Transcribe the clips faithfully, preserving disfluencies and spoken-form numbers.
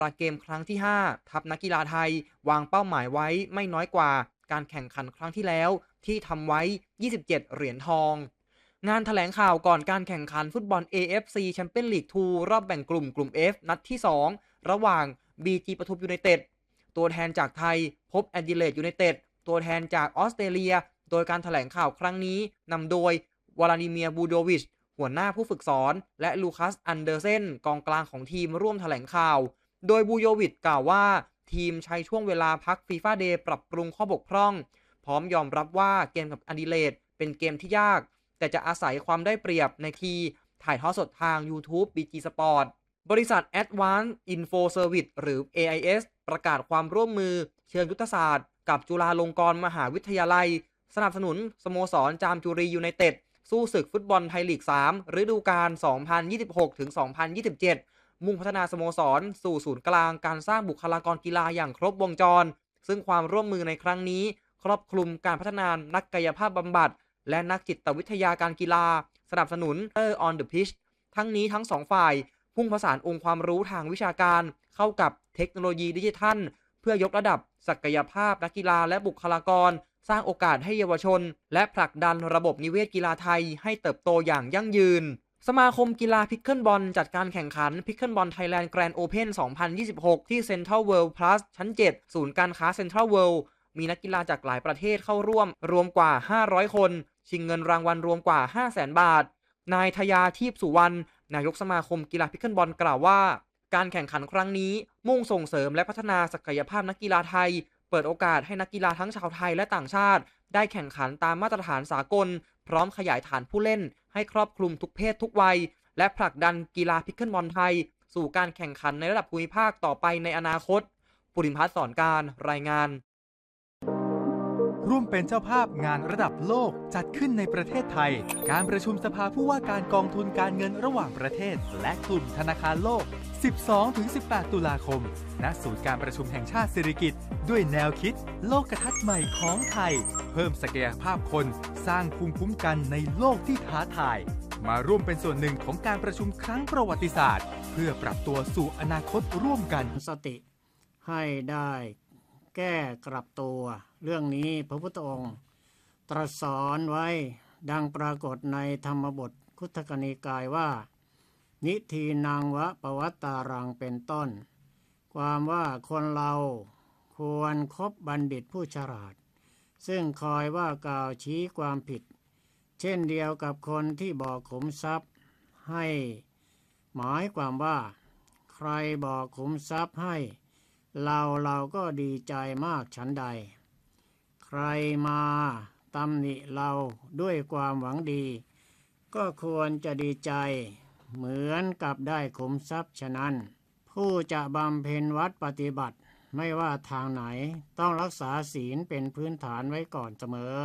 ประเกมครั้งที่ห้าทัพนักกีฬาไทยวางเป้าหมายไว้ไม่น้อยกว่าการแข่งขันครั้งที่แล้วที่ทำไว้ยี่สิบเจ็ดเหรียญทองงานแถลงข่าวก่อนการแข่งขันฟุตบอล เอ เอฟ ซี Champions League ทูรอบแบ่งกลุ่มกลุ่ม F นัดที่สองระหว่าง บี จี ปทุมยูไนเต็ดตัวแทนจากไทยพบแอดิเลดยูไนเต็ดตัวแทนจากออสเตรเลียโดยการแถลงข่าวครั้งนี้นำโดยวลาดิเมียร์บูโดวิชหัวหน้าผู้ฝึกสอนและลูคัสอันเดอร์เซนกองกลางของทีมร่วมแถลงข่าวโดยบูโยวิชกล่าวว่าทีมใช้ช่วงเวลาพักฟีฟ่าเดย์ปรับปรุงข้อบกพร่องพร้อมยอมรับว่าเกมกับอดิเลดเป็นเกมที่ยากแต่จะอาศัยความได้เปรียบในทีถ่ายทอดสดทาง YouTube บี จี Sport บริษัท Advanced Info Service หรือ เอ ไอ เอส ประกาศความร่วมมือเชิงยุทธศาสตร์กับจุฬาลงกรณ์มหาวิทยาลัยสนับสนุนสโมสรจามจุรียูไนเต็ดสู้ศึกฟุตบอลไทยลีกสามฤดูกาล สองพันยี่สิบหกถึงสองพันยี่สิบเจ็ด มุ่งพัฒนาสโมสรสู่ศูนย์กลางการสร้างบุคลากรกีฬาอย่างครบวงจรซึ่งความร่วมมือในครั้งนี้ครอบคลุมการพัฒนานักกายภาพบำบัดและนักจิตวิทยาการกีฬาสนับสนุนเตอร์ on the pitch ทั้งนี้ทั้งสองฝ่ายพุ่งผสานองค์ความรู้ทางวิชาการเข้ากับเทคโนโลยีดิจิทัลเพื่อยกระดับศักยภาพนักกีฬาและบุคลากรสร้างโอกาสให้เยาวชนและผลักดันระบบนิเวศกีฬาไทยให้เติบโตอย่างยั่งยืนสมาคมกีฬาพิกเกิลบอลจัดการแข่งขันพิกเกิลบอลไทยแลนด์แกรนด์โอเพ่นสองพันยี่สิบหกที่เซ็นทรัลเวิลด์พลัสชั้นเจ็ดศูนย์การค้าเซ็นทรัลเวิลด์มีนักกีฬาจากหลายประเทศเข้าร่วมรวมกว่าห้าร้อยคนชิงเงินรางวัลรวมกว่า ห้าแสน บาทนายทยาทีพสุวรรณนายกสมาคมกีฬาพิกเกิลบอลกล่าวว่าการแข่งขันครั้งนี้มุ่งส่งเสริมและพัฒนาศักยภาพนักกีฬาไทยเปิดโอกาสให้นักกีฬาทั้งชาวไทยและต่างชาติได้แข่งขันตามมาตรฐานสากลพร้อมขยายฐานผู้เล่นให้ครอบคลุมทุกเพศทุกวัยและผลักดันกีฬาพิกเกิลบอลไทยสู่การแข่งขันในระดับภูมิภาคต่อไปในอนาคตปุริมพัฒน์สอนการรายงานร่วมเป็นเจ้าภาพงานระดับโลกจัดขึ้นในประเทศไทยการประชุมสภาผู้ว่าการกองทุนการเงินระหว่างประเทศและกลุ่มธนาคารโลก สิบสองถึงสิบแปด ตุลาคมณศูนย์การประชุมแห่งชาติสิริกิติ์ด้วยแนวคิดโลกทัศน์ใหม่ของไทยเพิ่มศักยภาพคนสร้างภูมิคุ้มกันในโลกที่ท้าทายมาร่วมเป็นส่วนหนึ่งของการประชุมครั้งประวัติศาสตร์เพื่อปรับตัวสู่อนาคตร่วมกันสติให้ได้แก้กลับตัวเรื่องนี้พระพุทธองค์ตรัสสอนไว้ดังปรากฏในธรรมบทคุตกนิกายว่านิทีนังวะปวัตตารังเป็นต้นความว่าคนเราควรคบบัณฑิตผู้ฉลาดซึ่งคอยว่ากล่าวชี้ความผิดเช่นเดียวกับคนที่บอกขุมทรัพย์ให้หมายความว่าใครบอกขุมทรัพย์ให้เราเราก็ดีใจมากฉันใดใครมาตำหนิเราด้วยความหวังดีก็ควรจะดีใจเหมือนกับได้ขุมทรัพย์ฉะนั้นผู้จะบำเพ็ญวัดปฏิบัติไม่ว่าทางไหนต้องรักษาศีลเป็นพื้นฐานไว้ก่อนเสมอ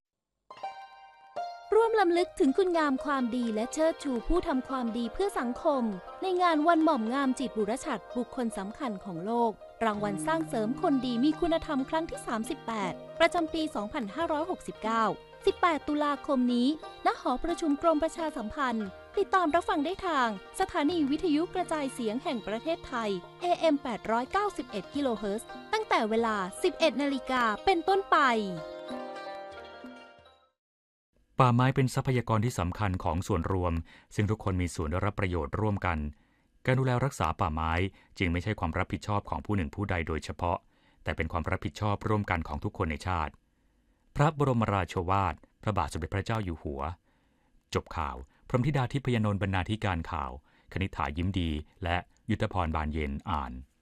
ร่วมลำลึกถึงคุณงามความดีและเชิดชูผู้ทำความดีเพื่อสังคมในงานวันหม่อมงามจิตบุรชัดบุคคลสำคัญของโลกรางวัลสร้างเสริมคนดีมีคุณธรรมครั้งที่สามสิบแปดประจำปีสองพันห้าร้อยหกสิบเก้า สิบแปดตุลาคมนี้ณหอประชุมกรมประชาสัมพันธ์ติดตามรับฟังได้ทางสถานีวิทยุกระจายเสียงแห่งประเทศไทย เอ เอ็ม แปดร้อยเก้าสิบเอ็ด กิโลเฮิรตซ์ตั้งแต่เวลา สิบเอ็ด นาฬิกาเป็นต้นไปป่าไม้เป็นทรัพยากรที่สำคัญของส่วนรวมซึ่งทุกคนมีส่วนได้รับประโยชน์ร่วมกันการดูแลรักษาป่าไม้จึงไม่ใช่ความรับผิดชอบของผู้หนึ่งผู้ใดโดยเฉพาะแต่เป็นความรับผิดชอบร่วมกันของทุกคนในชาติพระบรมราโชวาทพระบาทสมเด็จพระเจ้าอยู่หัวจบข่าวพรหมธิดาทิพยนนท์บรรณาธิการข่าวคณิษฐายิ้มดีและยุทธพรบานเย็นอ่าน